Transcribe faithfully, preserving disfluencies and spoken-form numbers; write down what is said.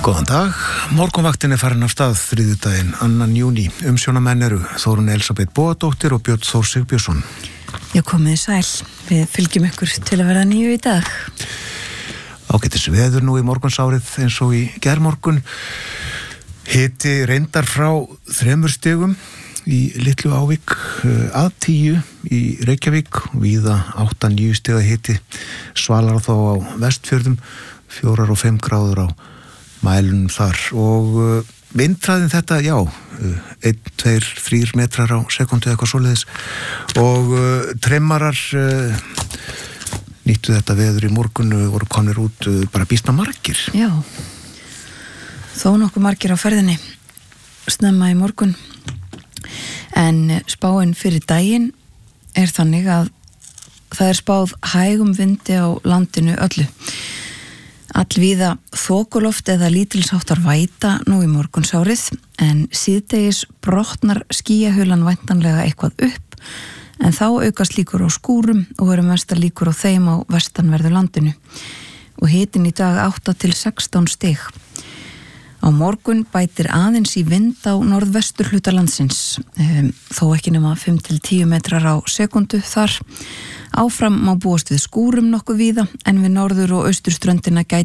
Góðan dag, morgunvaktin er farin af stað þriðjudaginn, annan júní. Umsjónamenn eru Þórunn Elísabet Bogadóttir og Björn Þór Sigbjörnsson. Já, komið sæl. Við fylgjum ykkur til að verða nýju í dag. Ágætis veður nú í morgunsárið eins og í gærmorgun. Hiti reyndar frá þremur stigum í Litlu Ávík að tíu í Reykjavík, víða átta níu stiga hiti, svalar þó á Vestfjörðum, fjórar og fimm gráður á mælunum þar og vindhraðin þetta, já, einn, tveir, þrír metrar á sekundu eitthvað svoleiðis og uh, tremmarar uh, nýttu þetta veður í morgun, voru komnir út uh, bara býsna margir. Já, þó nokkuð margir á ferðinni snemma í morgun, en spáin fyrir daginn er þannig að það er spáð hægum vindi á landinu öllu. Allvíða þokuloft eða lítilsháttar væta nú í morgunsárið, en síðdegis brotnar skýjahulan væntanlega eitthvað upp, en þá aukast líkur á skúrum og eru mestar líkur á þeim á vestanverðu landinu og hitinn í dag átta til sextán stig. Á morgun bætir aðeins í vind á norðvestur hluta landsins, um, þó ekki nema fimm til tíu metrar á sekundu þar. Áfram má búast við skúrum nokkuð víða, en við norður og austurströndina gæti